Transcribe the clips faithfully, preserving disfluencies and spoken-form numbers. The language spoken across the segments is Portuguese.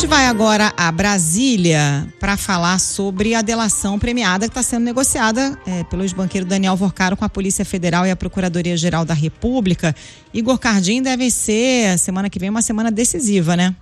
gente vai agora a Brasília para falar sobre a delação premiada que está sendo negociada é, pelo ex-banqueiro Daniel Vorcaro com a Polícia Federal e a Procuradoria-Geral da República. Igor Cardim, deve ser, semana que vem, uma semana decisiva, né?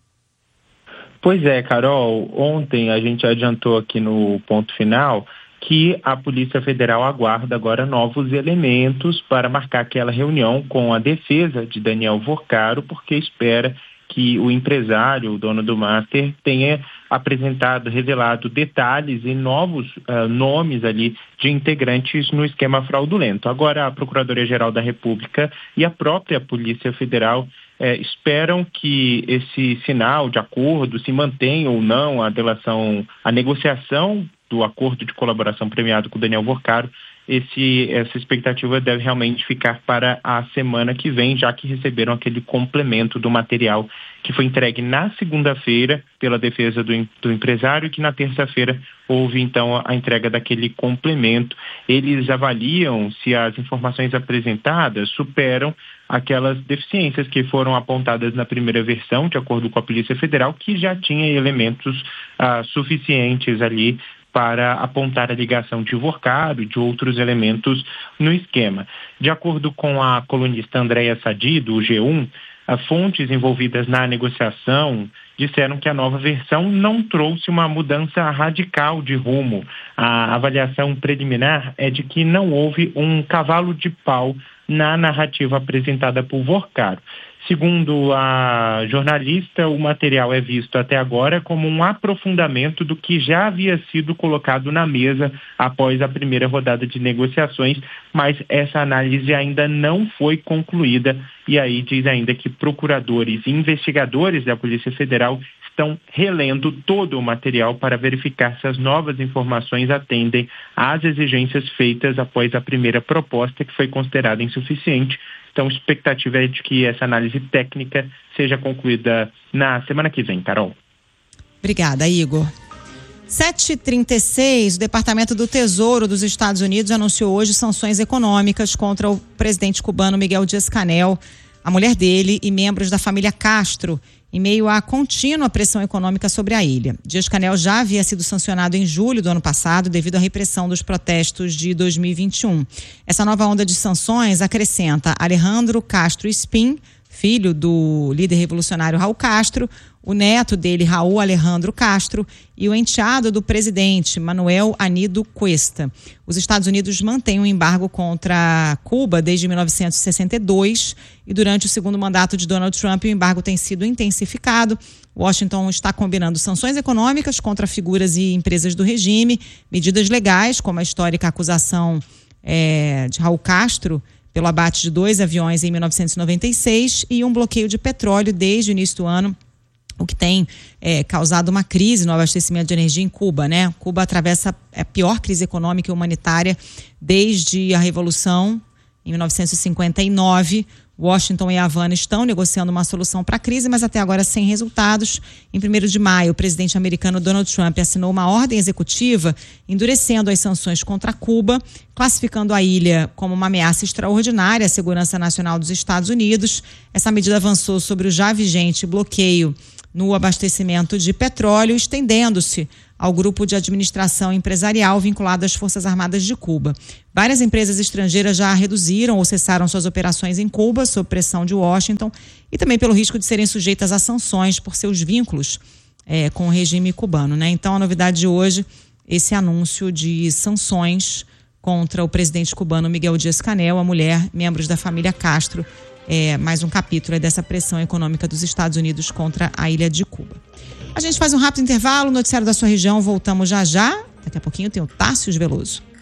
Pois é, Carol. Ontem a gente adiantou aqui no ponto final que a Polícia Federal aguarda agora novos elementos para marcar aquela reunião com a defesa de Daniel Vorcaro, porque espera que o empresário, o dono do Master, tenha apresentado, revelado detalhes e novos uh, nomes ali de integrantes no esquema fraudulento. Agora, a Procuradoria-Geral da República e a própria Polícia Federal eh, esperam que esse sinal de acordo se mantenha ou não a delação, a negociação do acordo de colaboração premiado com o Daniel Vorcaro. Esse, essa expectativa deve realmente ficar para a semana que vem, já que receberam aquele complemento do material que foi entregue na segunda-feira pela defesa do, do empresário, e que na terça-feira houve então a entrega daquele complemento. Eles avaliam se as informações apresentadas superam aquelas deficiências que foram apontadas na primeira versão, de acordo com a Polícia Federal, que já tinha elementos ah, suficientes ali para apontar a ligação de Vorcaro e de outros elementos no esquema. De acordo com a colunista Andréa Sadi, do G um, as fontes envolvidas na negociação disseram que a nova versão não trouxe uma mudança radical de rumo. A avaliação preliminar é de que não houve um cavalo de pau na narrativa apresentada por Vorcaro. Segundo a jornalista, o material é visto até agora como um aprofundamento do que já havia sido colocado na mesa após a primeira rodada de negociações, mas essa análise ainda não foi concluída, e aí diz ainda que procuradores e investigadores da Polícia Federal estão relendo todo o material para verificar se as novas informações atendem às exigências feitas após a primeira proposta, que foi considerada insuficiente. Então, a expectativa é de que essa análise técnica seja concluída na semana que vem, Carol. Obrigada, Igor. sete e trinta e seis, o Departamento do Tesouro dos Estados Unidos anunciou hoje sanções econômicas contra o presidente cubano Miguel Díaz-Canel, a mulher dele e membros da família Castro, em meio à contínua pressão econômica sobre a ilha. Díaz-Canel já havia sido sancionado em julho do ano passado devido à repressão dos protestos de dois mil e vinte e um. Essa nova onda de sanções acrescenta Alejandro Castro Espín, filho do líder revolucionário Raul Castro, o neto dele, Raul Alejandro Castro, e o enteado do presidente, Manuel Anido Cuesta. Os Estados Unidos mantêm um embargo contra Cuba desde mil novecentos e sessenta e dois e durante o segundo mandato de Donald Trump o embargo tem sido intensificado. Washington está combinando sanções econômicas contra figuras e empresas do regime, medidas legais, como a histórica acusação é, de Raul Castro pelo abate de dois aviões em mil novecentos e noventa e seis e um bloqueio de petróleo desde o início do ano, o que tem é, causado uma crise no abastecimento de energia em Cuba, né? Cuba atravessa a pior crise econômica e humanitária desde a Revolução, em mil novecentos e cinquenta e nove. Washington e Havana estão negociando uma solução para a crise, mas até agora sem resultados. Em primeiro de maio, o presidente americano Donald Trump assinou uma ordem executiva endurecendo as sanções contra Cuba, classificando a ilha como uma ameaça extraordinária à segurança nacional dos Estados Unidos. Essa medida avançou sobre o já vigente bloqueio no abastecimento de petróleo, estendendo-se ao grupo de administração empresarial vinculado às Forças Armadas de Cuba. Várias empresas estrangeiras já reduziram ou cessaram suas operações em Cuba, sob pressão de Washington, e também pelo risco de serem sujeitas a sanções por seus vínculos é, com o regime cubano, né? Então, a novidade de hoje, esse anúncio de sanções contra o presidente cubano Miguel Díaz-Canel, a mulher, membros da família Castro, é, mais um capítulo dessa pressão econômica dos Estados Unidos contra a ilha de Cuba. A gente faz um rápido intervalo, noticiário da sua região, voltamos já já. Daqui a pouquinho tem o Tássio Veloso.